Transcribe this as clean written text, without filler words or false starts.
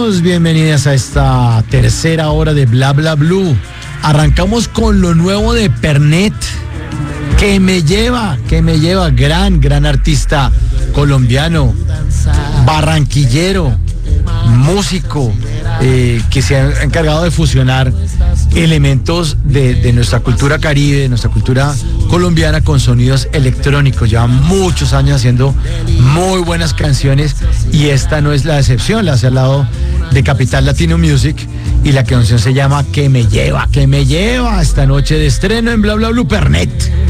Bienvenidos, bienvenidas a esta tercera hora de Bla Bla Blue. Arrancamos con lo nuevo de Pernet, que me lleva, gran artista colombiano, barranquillero, músico, que se ha encargado de fusionar elementos de nuestra cultura caribe, de nuestra cultura colombiana con sonidos electrónicos. Lleva muchos años haciendo muy buenas canciones y esta no es la excepción. La hace al lado de Capital Latino Music y la canción se llama Que me lleva esta noche de estreno en Bla Bla Blue. Pernet.